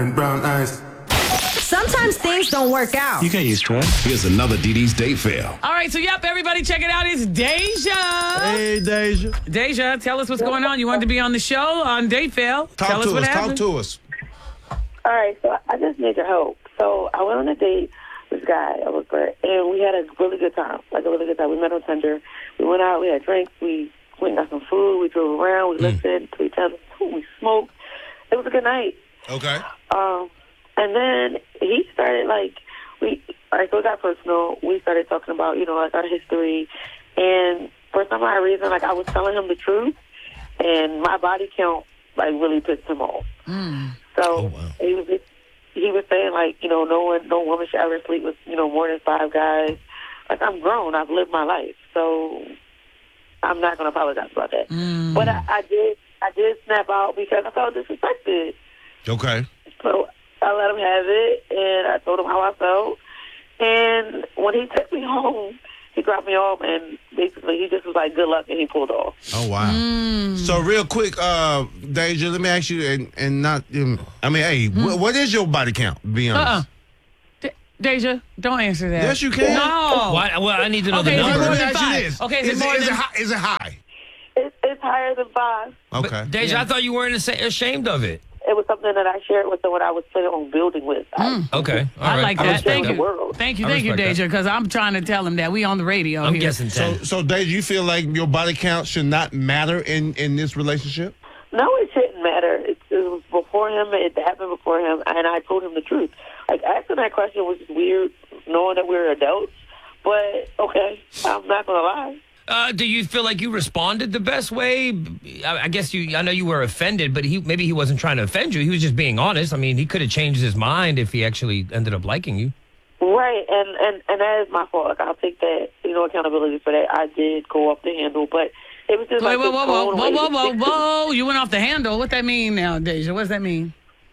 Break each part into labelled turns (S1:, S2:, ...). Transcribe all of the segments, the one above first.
S1: and brown eyes.
S2: Sometimes things don't work out.
S3: You get used to it.
S4: Here's another DD's date fail.
S5: All right, so everybody check it out. It's Deja.
S6: Hey, Deja.
S5: Deja, tell us what's going on. You wanted to be on the show on Date Fail. Tell us what happened.
S6: Talk to us.
S7: All right, so I just need your help. So I went on a date with this guy, and we had a really good time. We met on Tinder. We went out, we had drinks, we went and got some food, we drove around, we listened to each other, we smoked. It was a good night.
S6: Okay.
S7: And then he started, so it got personal. We started talking about, our history. And for some odd reason, I was telling him the truth, and my body count, really pissed him off. So he was saying, no woman should ever sleep with, more than 5 guys. I'm grown. I've lived my life. So I'm not going to apologize about that. But I did snap out because I felt disrespected.
S6: Okay.
S7: So I let him have it, and I told him how I felt. And when he took me home, he dropped me off, and basically he just was like, good luck, and he pulled off.
S6: Oh, wow. So real quick, Deja, let me ask you, what is your body count, be honest?
S5: Deja, don't answer that.
S6: Yes, you can.
S5: No.
S3: Well, I need to know the
S5: Is it
S3: number.
S5: more than
S6: Let me ask you
S5: 5?
S6: this.
S5: Okay,
S6: Is it high?
S7: It's higher than 5.
S6: Okay.
S3: Deja, I thought you weren't ashamed of it.
S7: It was something that I shared with someone I was planning on building with.
S3: Okay. All
S5: I
S3: right.
S5: like that. Thank
S7: the
S5: you.
S7: world.
S5: Thank you,
S3: I respect
S5: Deja, because I'm trying to tell him that we on the radio
S3: I'm
S5: here.
S3: guessing 10.
S6: So Deja, you feel like your body count should not matter in this relationship?
S7: No, it shouldn't matter. It was before him. It happened before him, and I told him the truth. Asking that question was weird, knowing that we were adults. But, okay, I'm not going to lie.
S3: Do you feel like you responded the best way? I guess I know you were offended, but maybe he wasn't trying to offend you. He was just being honest. I mean, he could have changed his mind if he actually ended up liking you.
S7: Right, and that is my fault. I'll take that, accountability for that. I did go off the handle, but it was just
S5: Whoa. You went off the handle. What that mean now, Deja? What does that mean?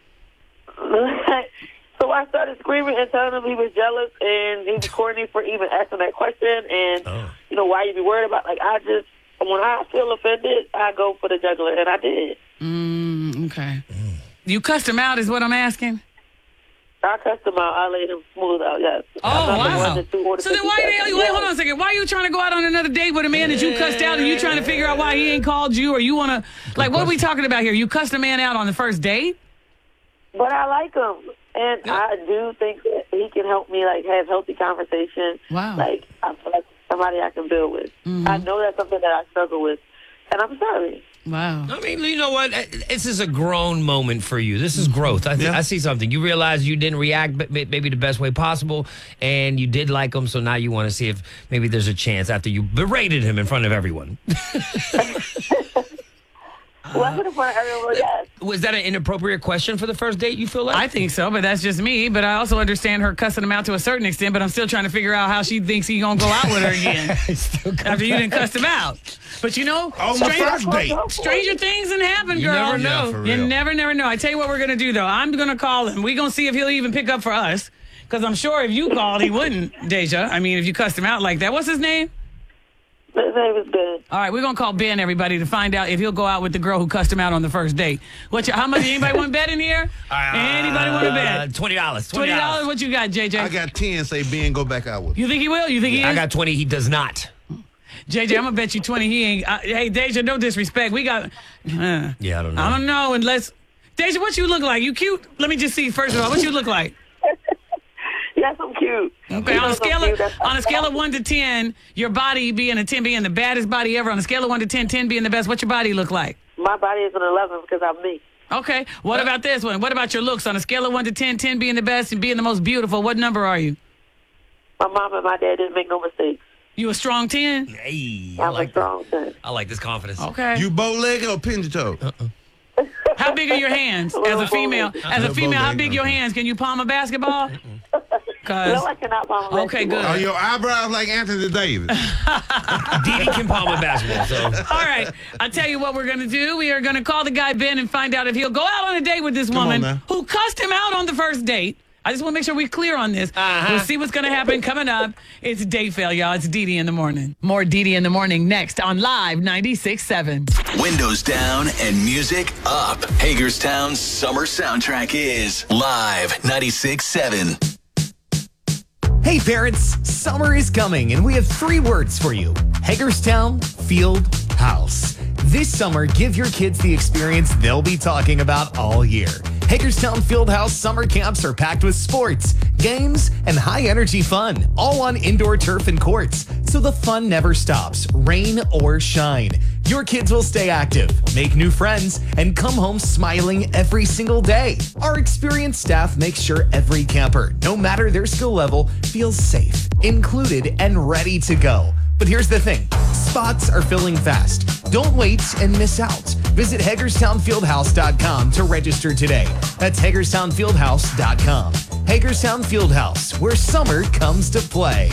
S7: So I started screaming and telling him he was jealous and he was corny for even asking that question. And, why you be worried about, when I feel offended, I go for the jugular. And I did.
S5: Okay. You cussed him out is what I'm asking?
S7: I cussed him out. I laid him smooth out, yes.
S5: Oh, wow. So then wait, hold on a second. Why are you trying to go out on another date with a man that you cussed out and you trying to figure out why he ain't called you or you want to, what are we talking about here? You cussed a man out on the first date?
S7: But I like him. And I do think that he can help me, have healthy conversation.
S5: Wow.
S7: I feel like somebody I can build with. I know that's something that I struggle with. And I'm sorry.
S5: Wow.
S3: I mean, you know what? This is a grown moment for you. This is growth. I see something. You realize you didn't react maybe the best way possible, and you did like him, so now you want to see if maybe there's a chance after you berated him in front of everyone. Was that an inappropriate question for the first date, you feel like?
S5: I think so, but that's just me. But I also understand her cussing him out to a certain extent, but I'm still trying to figure out how she thinks he's going to go out with her again after you didn't cuss him out. But
S6: on the first date.
S5: Stranger things can happen, girl.
S3: You never know.
S6: Yeah, for
S5: You
S6: real.
S5: never know. I tell you what we're going to do, though. I'm going to call him. We're going to see if he'll even pick up for us, because I'm sure if you called, he wouldn't, Deja. I mean, if you cussed him out like that. What's his name?
S7: His name is Ben.
S5: All right, we're going to call Ben, everybody, to find out if he'll go out with the girl who cussed him out on the first date. How much? Anybody want to bet in here? Anybody want to bet?
S3: $20.
S5: $20. What you got, JJ?
S6: I got 10, say Ben, go back out with him.
S5: You think he will? You think he is?
S3: I got 20. He does not.
S5: JJ, I'm going to bet you 20 he ain't. Hey, Deja, no disrespect. We got...
S3: Yeah, I don't know.
S5: I don't know unless... Deja, what you look like? You cute? Let me just see, first of all, what you look like?
S7: Yes, I'm cute.
S5: Okay, on a scale of 1 to 10, your body being a 10 being the baddest body ever, on a scale of 1 to 10, 10 being the best, what's your body look like?
S7: My body is an 11 because I'm me.
S5: Okay, what about this one? What about your looks? On a scale of 1 to 10, 10 being the best and being the most beautiful, what number are you?
S7: My mom and my dad didn't make no mistakes.
S5: You a strong 10?
S3: Hey,
S7: I'm a strong 10.
S3: I like this confidence.
S5: Okay.
S6: You bow-legged or pinch-toe?
S5: How big are your hands as a female? As a female, how big your hands? Can you palm a basketball?
S7: No, I cannot palm a
S5: Okay,
S7: basketball.
S5: good.
S6: Are your eyebrows like Anthony Davis?
S3: Dee can palm a basketball, so.
S5: All right. I'll tell you what we're going to do. We are going to call the guy Ben and find out if he'll go out on a date with this
S6: Come on
S5: woman
S6: now.
S5: who cussed him out on the first date I just want to make sure we're clear on this. We'll see what's going to happen coming up. It's Date Fail, y'all. It's Dee Dee in the morning. More Dee Dee in the morning next on Live 96.7.
S1: Windows down and music up. Hagerstown's summer soundtrack is Live 96.7.
S8: Hey parents, summer is coming and we have 3 words for you. Hagerstown Field House. This summer, give your kids the experience they'll be talking about all year. Hagerstown Fieldhouse summer camps are packed with sports, games, and high-energy fun, all on indoor turf and courts, so the fun never stops, rain or shine. Your kids will stay active, make new friends, and come home smiling every single day. Our experienced staff makes sure every camper, no matter their skill level, feels safe, included, and ready to go. But here's the thing, spots are filling fast. Don't wait and miss out. Visit HagerstownFieldhouse.com to register today. That's HagerstownFieldhouse.com. Hagerstown Fieldhouse, where summer comes to play.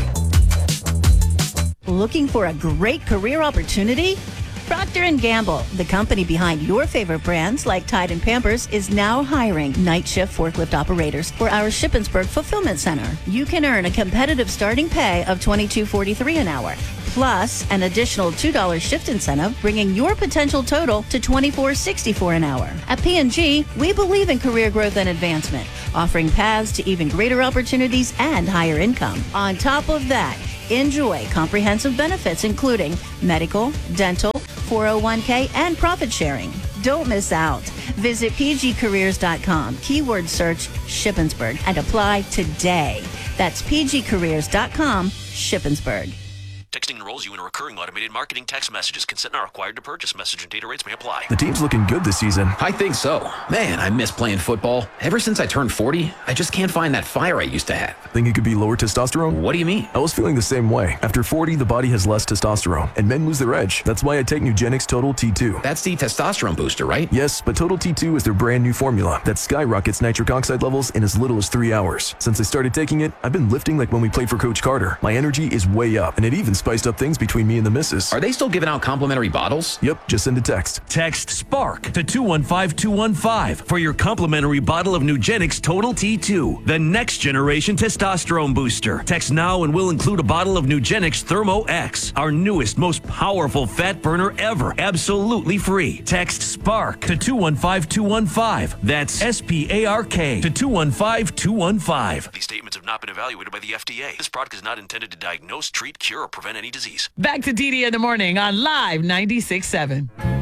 S9: Looking for a great career opportunity? Procter & Gamble, the company behind your favorite brands like Tide and Pampers, is now hiring night shift forklift operators for our Shippensburg Fulfillment Center. You can earn a competitive starting pay of $22.43 an hour, plus an additional $2 shift incentive, bringing your potential total to $24.64 an hour. At P&G, we believe in career growth and advancement, offering paths to even greater opportunities and higher income. On top of that, enjoy comprehensive benefits including medical, dental, 401k, and profit sharing. Don't miss out. Visit pgcareers.com, keyword search Shippensburg, and apply today. That's pgcareers.com, Shippensburg.
S10: Texting enrolls you in a recurring automated marketing text messages. Consent not required to purchase. Message and data rates may apply.
S11: The team's looking good this season.
S12: I think so. Man, I miss playing football. Ever since I turned 40, I just can't find that fire I used to have.
S11: Think it could be lower testosterone?
S12: What do you mean?
S11: I was feeling the same way. After 40, the body has less testosterone, and men lose their edge. That's why I take Nugenix Total T2.
S12: That's the testosterone booster, right?
S11: Yes, but Total T2 is their brand new formula that skyrockets nitric oxide levels in as little as 3 hours. Since I started taking it, I've been lifting like when we played for Coach Carter. My energy is way up, and it even spiced up things between me and the missus.
S12: Are they still giving out complimentary bottles?
S11: Yep, just send a text.
S13: Text SPARK to 215-215 for your complimentary bottle of Nugenix Total T2, the next generation testosterone booster. Text now and we'll include a bottle of Nugenix Thermo X, our newest, most powerful fat burner ever, absolutely free. Text SPARK to 215-215. That's SPARK to 215-215.
S10: These statements have not been evaluated by the FDA. This product is not intended to diagnose, treat, cure, or prevent any disease.
S5: Back to Dee Dee in the morning on Live 96.7.